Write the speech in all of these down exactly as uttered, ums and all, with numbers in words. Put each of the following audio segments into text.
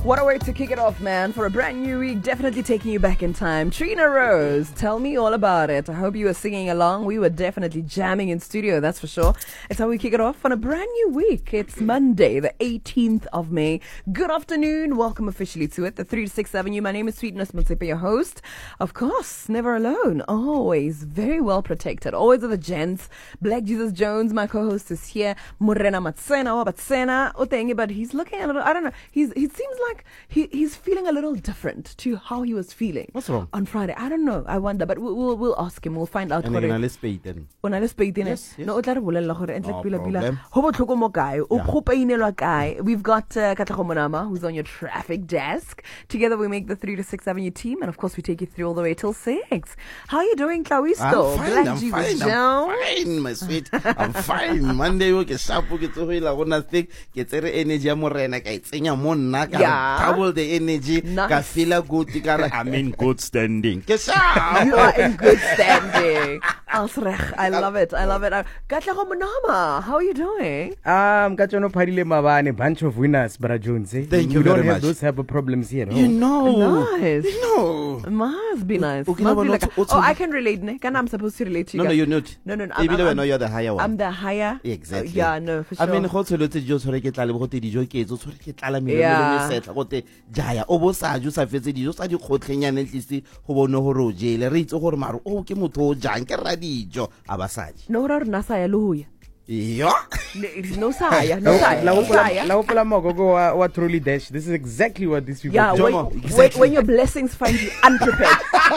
What a way to kick it off, man. For a brand new week, definitely taking you back in time. Trina Rose, tell me all about it. I hope you were singing along. We were definitely jamming in studio, that's for sure. It's how we kick it off on a brand new week. It's Monday, the eighteenth of May. Good afternoon. Welcome officially to it, the three to six Avenue. My name is Sweetness Motsepe, your host. Of course, never alone. Always very well protected. Always with the gents. Black Jesus Jones, my co-host, is here. Morena Matsena, or Batsena, Otenge, but he's looking a little, I don't know, he's, he seems like He he's feeling a little different to how he was feeling. What's wrong? On Friday. I don't know. I wonder, but we'll we'll, we'll ask him. We'll find out. And then let's pay then. When I let's pay then. Yes, yes. No, o tla re bolela gore entle No pila pila. problem. Ho botlhoko mo kae? O kgopainelwa kae? We've got uh, Katlego Monama, who's on your traffic desk. Together we make the three to six Avenue team, and of course we take you through all the way till six. How are you doing, Clawisto? I'm fine, Black I'm Jesus fine, Jones? I'm fine, my sweet. I'm fine. Monday we get sharp, we get to hila, we not think, get the energy ya morena, ka itsenya mo nna, ka Yeah. double the energy, Nice. ka feel good, ka I'm in good standing. Ke sharp. You are in good standing. Alsrech, I love it. I love it. Uh, Katlego Monama, how are you doing? Um, Kachono Padile Mabane, bunch of winners, Brother Jones. Eh? Thank you we very don't have much. those type of problems here. No? You know. Nice. You know. Must be nice. okay, Must no, be but like also- a- also- oh, I can relate, ne? Can I'm supposed to relate to you No, no, guys? you're not. No, no, no. Even though I I'm, know you're the higher one. I'm the higher. Exactly. Uh, yeah, no, for I sure. mean, go to the dijo tshware ke tla le go te dijo ke etso tshware ke tla la me Yeah. le setla go te jaya o bo sa ju sa fetse dijo sa di khotlenyane tlisi go bone go ro jele re itse gore maro o ke motho o jang ke ra dijo abasadi No, no, no, saya luya. yo No, saya, no, saya. La no Upola saya. La Upola Mogogo wa- wa Truly Dash. This is exactly what these people Yeah, do. when, Jomo, when, exactly. when your blessings find you unprepared.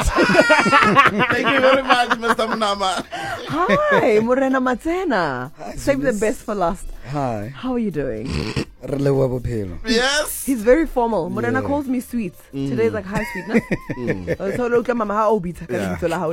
thank you very much Mister Mnama. Hi, Morena Matsena. Save the best for last. Hi, How are you doing? re leboa bophelo. Yes. He's very formal. Morena Yeah. calls me sweet. Today's like, hi, sweetness. Uh, so, look, mama, how old is Yeah.